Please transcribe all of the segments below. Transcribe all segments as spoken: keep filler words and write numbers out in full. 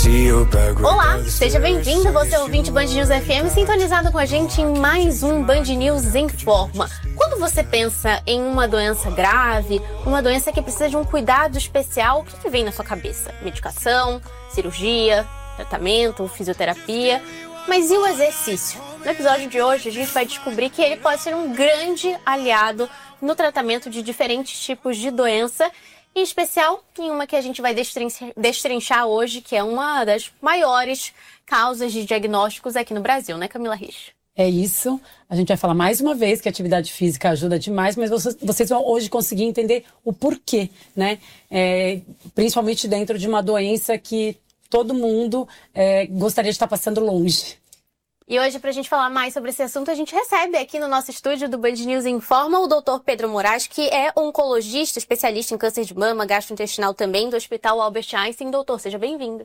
Olá, seja bem-vindo, você é ouvinte Band News F M, sintonizado com a gente em mais um Band News em Forma. Quando você pensa em uma doença grave, uma doença que precisa de um cuidado especial, o que, que vem na sua cabeça? Medicação, cirurgia, tratamento, fisioterapia, mas e o exercício? No episódio de hoje a gente vai descobrir que ele pode ser um grande aliado no tratamento de diferentes tipos de doença, em especial em uma que a gente vai destrinchar hoje, que é uma das maiores causas de diagnósticos aqui no Brasil, né, Camila Risch? É isso. A gente vai falar mais uma vez que a atividade física ajuda demais, mas vocês, vocês vão hoje conseguir entender o porquê, né? É, principalmente dentro de uma doença que todo mundo é, gostaria de estar passando longe. E hoje, para a gente falar mais sobre esse assunto, a gente recebe aqui no nosso estúdio do Band News Informa o doutor Pedro Moraes, que é oncologista, especialista em câncer de mama, gastrointestinal também, do Hospital Albert Einstein. Doutor, seja bem-vindo.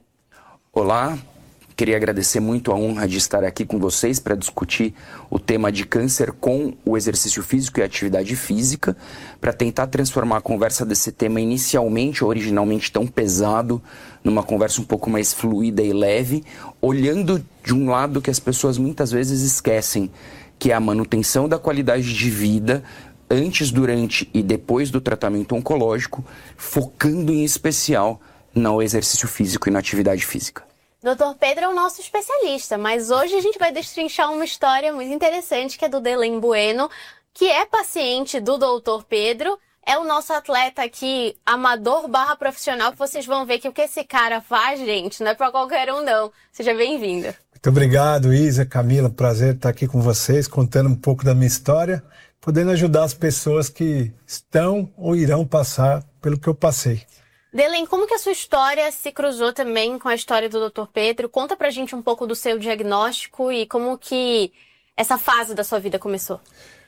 Olá, queria agradecer muito a honra de estar aqui com vocês para discutir o tema de câncer com o exercício físico e a atividade física, para tentar transformar a conversa desse tema inicialmente, originalmente tão pesado, numa conversa um pouco mais fluida e leve, olhando de um lado que as pessoas muitas vezes esquecem, que é a manutenção da qualidade de vida antes, durante e depois do tratamento oncológico, focando em especial no exercício físico e na atividade física. doutor Pedro é o nosso especialista, mas hoje a gente vai destrinchar uma história muito interessante, que é do Delen Bueno, que é paciente do doutor Pedro. É o nosso atleta aqui, amador barra profissional, que vocês vão ver que o que esse cara faz, gente, não é pra qualquer um, não. Seja bem-vindo. Muito obrigado, Isa, Camila. Prazer estar aqui com vocês, contando um pouco da minha história, podendo ajudar as pessoas que estão ou irão passar pelo que eu passei. Delen, como que a sua história se cruzou também com a história do doutor Pedro? Conta pra gente um pouco do seu diagnóstico e como que essa fase da sua vida começou.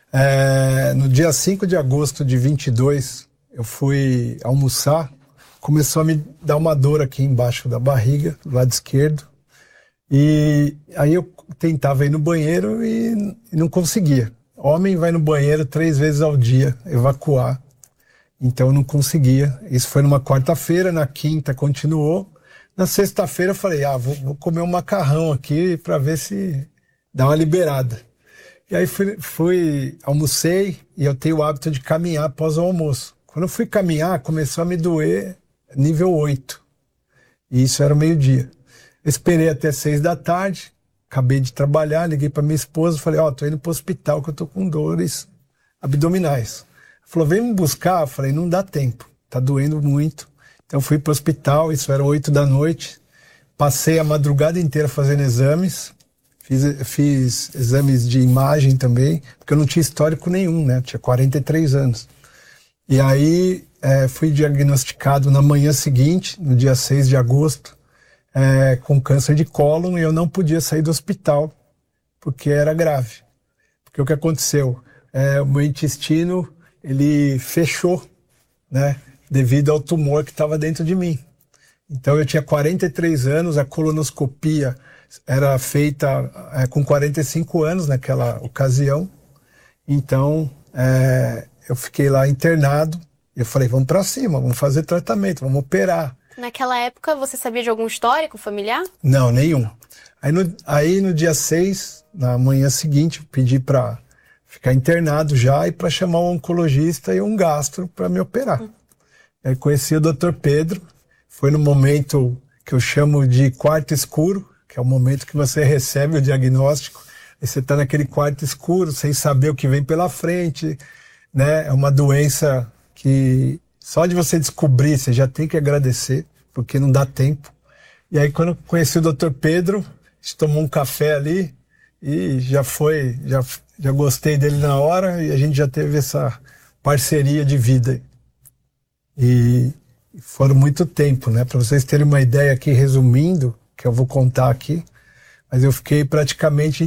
É, no dia cinco de agosto de vinte e dois, eu fui almoçar, começou a me dar uma dor aqui embaixo da barriga, do lado esquerdo, e aí eu tentava ir no banheiro e, e não conseguia. Homem vai no banheiro três vezes ao dia, evacuar. Então eu não conseguia. Isso foi numa quarta-feira, na quinta continuou. Na sexta-feira eu falei, ah, vou, vou comer um macarrão aqui para ver se dá uma liberada. E aí fui, fui, almocei e eu tenho o hábito de caminhar após o almoço. Quando eu fui caminhar, começou a me doer nível oito. E isso era meio-dia. Eu esperei até seis da tarde, acabei de trabalhar, liguei para minha esposa, falei, ó, oh, tô indo pro hospital que eu tô com dores abdominais. Falou, vem me buscar. Eu falei, não dá tempo, tá doendo muito. Então fui pro hospital, isso era oito da noite. Passei a madrugada inteira fazendo exames. Fiz, fiz exames de imagem também, porque eu não tinha histórico nenhum, né? Eu tinha quarenta e três anos. E aí é, fui diagnosticado na manhã seguinte, no dia seis de agosto, é, com câncer de cólon, e eu não podia sair do hospital, porque era grave. Porque o que aconteceu? É, o meu intestino ele fechou, né, devido ao tumor que estava dentro de mim. Então eu tinha quarenta e três anos, a colonoscopia era feita é, com quarenta e cinco anos naquela ocasião. Então é, eu fiquei lá internado, eu falei, vamos para cima, vamos fazer tratamento, vamos operar. Naquela época você sabia de algum histórico familiar? Não, nenhum. Aí no, aí no dia seis, na manhã seguinte, eu pedi para ficar internado já e para chamar um oncologista e um gastro para me operar. Hum. Aí conheci o doutor Pedro, foi no momento que eu chamo de quarto escuro, que é o momento que você recebe o diagnóstico, e você está naquele quarto escuro, sem saber o que vem pela frente, né? É uma doença que só de você descobrir, você já tem que agradecer, porque não dá tempo. E aí quando eu conheci o doutor Pedro, a gente tomou um café ali, e já foi, já, já gostei dele na hora, e a gente já teve essa parceria de vida. E foram muito tempo, né? Para vocês terem uma ideia aqui, resumindo, que eu vou contar aqui, mas eu fiquei praticamente